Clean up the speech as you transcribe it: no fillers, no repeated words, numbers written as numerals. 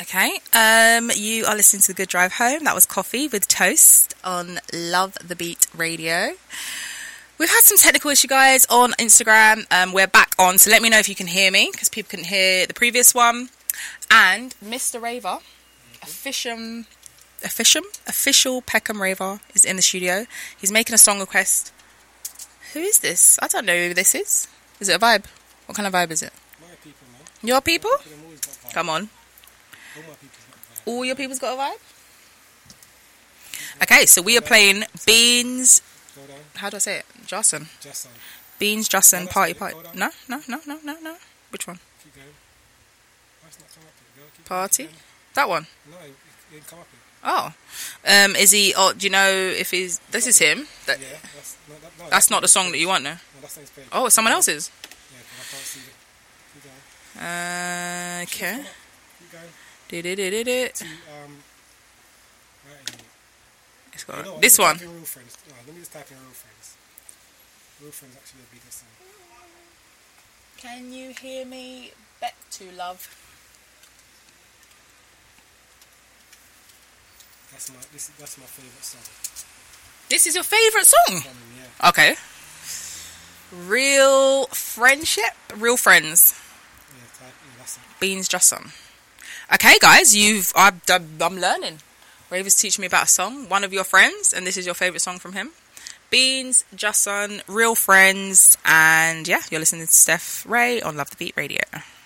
Okay. You are listening to The Good Drive Home. That was Coffee with Toast on Love the Beat Radio. We've had some technical issue, guys, on Instagram. We're back on, so let me know if you can hear me, because people couldn't hear the previous one. And Mr. Raver, official Peckham Raver, is in the studio. He's making a song request. Who is this? I don't know who this is. Is it a vibe? What kind of vibe is it? My people, man. Your people? People Come on. All my people's got a vibe. All your people's got a vibe? Okay, so we are playing Beans. Go down. How do I say it? Josson. Just on. Beans Josson No, Party that's Party. it. Hold No, on. no. Which one? Keep going. That's not come up yet, girl. Keep Party? going. That one. No, it didn't come up yet. Oh. Is he? Oh, do you know if he's? This is him. Yeah, That's not the song that you want, no. No, that's not his page. Oh, it's someone else's. Yeah, because I can't see it. Keep going. Okay. Keep going. Did. To, right in here. It's You got know what, this let me one. type in Real Friends. No, let me just type in Real Friends. Real Friends actually would be this song. Can you hear me? Bet to love. That's my favourite song. This is your favourite song? From him, yeah. Okay. Real friendship, real friends. Yeah, that's it. Beans Josson. Okay, guys, I'm learning. Raver's teaching me about a song, one of your friends, and this is your favourite song from him. Beans Josson, real friends, and yeah, you're listening to Steph Ray on Love the Beat Radio.